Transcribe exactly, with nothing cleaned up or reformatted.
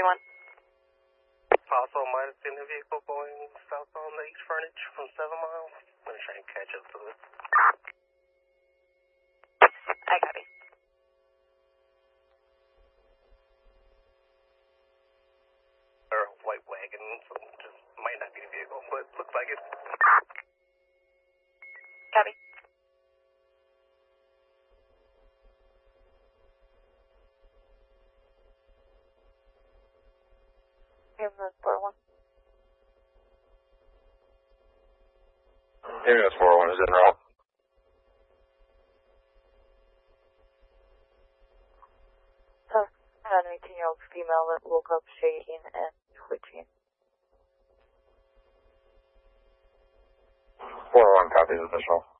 one. Also, might have seen a vehicle going south on the East Frontage from seven miles. I'm going to try and catch up to it. I copy. Or a white wagon, so just might not be the vehicle, but looks like it. Copy. Ambulance four one. Ambulance four one is in route. So, an eighteen-year-old female that woke up shaking and twitching. four one copies official.